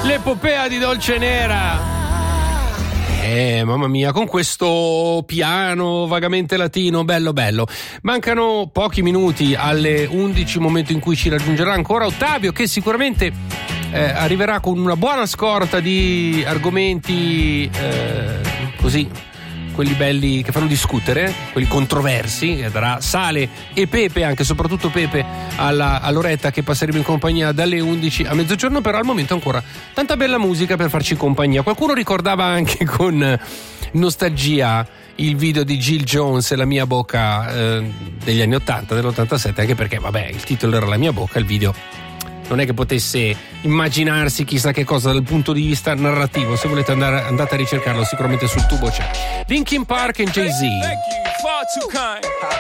L'epopea di Dolce Nera. Mamma mia, con questo piano vagamente latino, bello bello. Mancano pochi minuti alle 11, momento in cui ci raggiungerà ancora Ottavio, che sicuramente arriverà con una buona scorta di argomenti così, quelli belli che fanno discutere, quelli controversi, che darà sale e pepe, anche soprattutto pepe all'oretta che passeremo in compagnia dalle 11 a mezzogiorno. Però al momento ancora tanta bella musica per farci compagnia. Qualcuno ricordava anche con nostalgia il video di Jill Jones e La mia bocca degli anni 80, dell'87, anche perché vabbè, il titolo era La mia bocca, il video non è che potesse immaginarsi chissà che cosa dal punto di vista narrativo. Se volete andate a ricercarlo, sicuramente sul tubo c'è. Linkin Park e Jay-Z.